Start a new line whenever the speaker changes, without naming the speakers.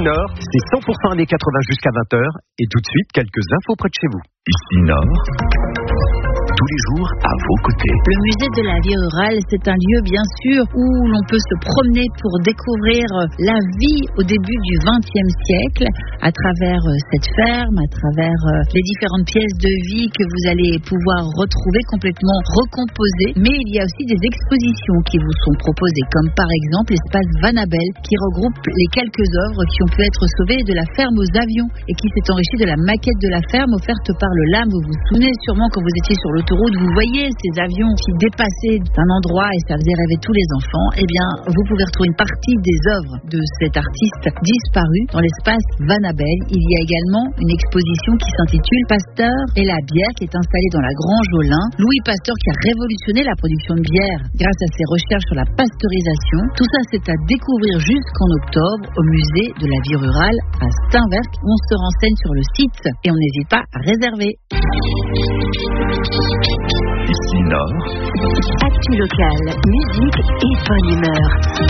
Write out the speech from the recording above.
Nord, c'est 100% années 80 jusqu'à 20h. Et tout de suite, quelques infos près de chez vous.
Ici Nord, tous les jours à vos côtés.
Le musée de la vie rurale, c'est un lieu bien sûr où l'on peut se promener pour découvrir la vie au début du XXe siècle à travers cette ferme, à travers les différentes pièces de vie que vous allez pouvoir retrouver complètement recomposées. Mais il y a aussi des expositions qui vous sont proposées, comme par exemple l'espace Vanabel qui regroupe les quelques œuvres qui ont pu être sauvées de la ferme aux avions et qui s'est enrichi de la maquette de la ferme offerte par le LAM. Vous vous souvenez sûrement quand vous étiez sur l'autoroute, vous voyez ces avions qui dépassaient d'un endroit et ça faisait rêver tous les enfants. Eh bien, vous pouvez retrouver une partie des œuvres de cet artiste disparu dans l'espace Vanabel. Il y a également une exposition qui s'intitule Pasteur et la bière qui est installée dans la Grange au Lin. Louis Pasteur qui a révolutionné la production de bière grâce à ses recherches sur la pasteurisation. Tout ça, c'est à découvrir jusqu'en octobre au musée de la vie rurale à Steinwerk. On se renseigne sur le site et on n'hésite pas à réserver.
Ici Nord,
Actu locale, musique et bonne humeur.